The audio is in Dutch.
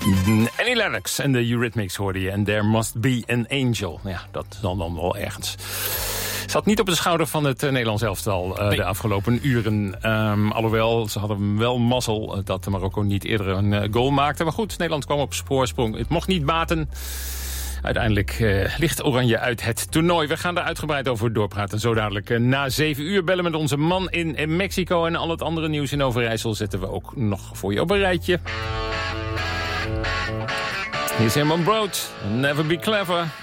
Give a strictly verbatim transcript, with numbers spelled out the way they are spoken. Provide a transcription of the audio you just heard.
Annie Lennox en de Eurythmics hoorde je. En There Must Be an Angel. Ja, dat zal dan wel ergens. Zat niet op de schouder van het uh, Nederlands elftal uh, nee. de afgelopen uren. Um, alhoewel, ze hadden wel mazzel uh, dat Marokko niet eerder een uh, goal maakte. Maar goed, Nederland kwam op spoorsprong. Het mocht niet baten. Uiteindelijk uh, ligt Oranje uit het toernooi. We gaan daar uitgebreid over doorpraten. Zo dadelijk uh, na zeven uur bellen met onze man in, in Mexico. En al het andere nieuws in Overijssel zetten we ook nog voor je op een rijtje. Hier is Herman Brood. Never be clever.